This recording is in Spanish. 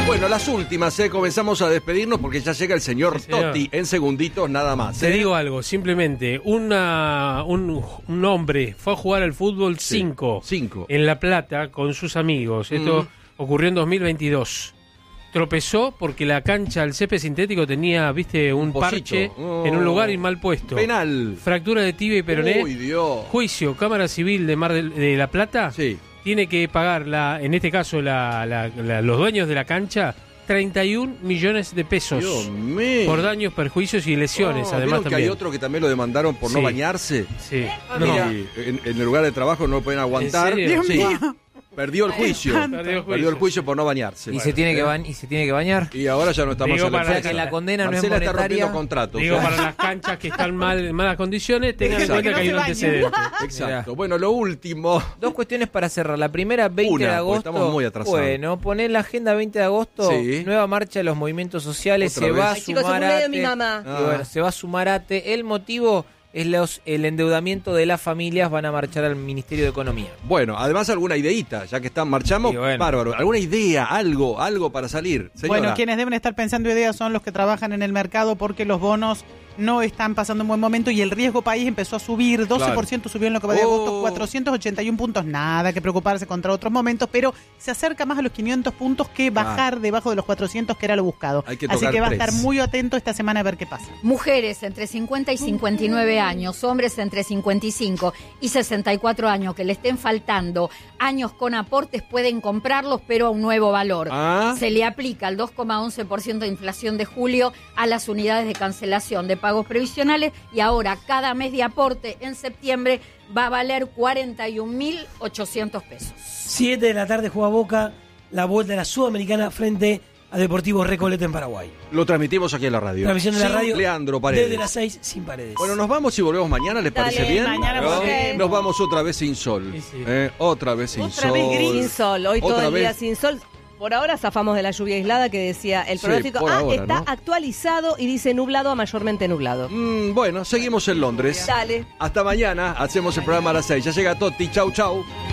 Bueno, las últimas, comenzamos a despedirnos porque ya llega el señor Totti en segunditos nada más. Te digo algo, simplemente, un hombre fue a jugar al fútbol 5 en La Plata con sus amigos. Esto ocurrió en 2022. Tropezó porque la cancha, el césped sintético tenía, viste, un parche en un lugar y mal puesto. Penal. Fractura de tibia y peroné. Uy, Dios. Juicio, Cámara Civil de La Plata. Sí. Tiene que pagar, en este caso, los dueños de la cancha, 31 millones de pesos. Dios mío. Por daños, perjuicios y lesiones, además ¿vieron también. que hay otro que también lo demandaron por no bañarse? Sí. En el lugar de trabajo no lo pueden aguantar. ¿En serio? Sí. Perdió el juicio. Perdió el juicio por no bañarse. ¿Y se tiene que bañar? Y ahora ya no estamos Digo, en la O sea que la condena no es Marcela está monetaria. rompiendo contratos. Digo, para las canchas que están en malas condiciones, tengan en cuenta que hay un antecedente. Exacto. Bueno, lo último. Dos cuestiones para cerrar. La primera, 20 Una, de porque agosto. estamos muy atrasados. Bueno, poner la agenda 20 de agosto. Sí. Nueva marcha de los movimientos sociales. Otra Se vez. va a Ay, chicos, sumar se murió ATE. mi mamá. Y bueno, se va a sumar ATE. El motivo es el endeudamiento de las familias. Van a marchar al Ministerio de Economía. Bueno, además alguna ideita, ya que marchamos, Sí, bueno. bárbaro. ¿Alguna idea, algo para salir? Señora. Bueno, quienes deben estar pensando ideas son los que trabajan en el mercado porque los bonos no están pasando un buen momento y el riesgo país empezó a subir, 12% subió en lo que va de agosto, 481 puntos, nada que preocuparse contra otros momentos, pero se acerca más a los 500 puntos que bajar debajo de los 400 que era lo buscado. Hay que Así tocar que va a tres. estar muy atento esta semana a ver qué pasa. Mujeres entre 50 y 59 años, hombres entre 55 y 64 años que le estén faltando años con aportes pueden comprarlos, pero a un nuevo valor. Se le aplica el 2,11% de inflación de julio a las unidades de cancelación de pagos previsionales y ahora cada mes de aporte en septiembre va a valer 41.800 pesos. 7 de la tarde juega Boca la vuelta de la Sudamericana frente a Deportivo Recoleta en Paraguay. Lo transmitimos aquí en la radio. Transmisión de la radio Leandro Paredes. desde las 6 sin Paredes. Bueno, nos vamos y volvemos mañana, ¿les parece bien? Mañana volvemos. Nos vamos otra vez sin sol. Sí. Otra vez sin sol. vez gris. Sin sol, hoy Otra todo el día vez. sin sol. Por ahora zafamos de la lluvia aislada que decía el Sí, pronóstico. por ahora, está ¿no? actualizado y dice nublado a mayormente nublado. Bueno, seguimos en Londres. Dale. Hasta mañana, hacemos el programa a las 6. Ya llega Totti, chau.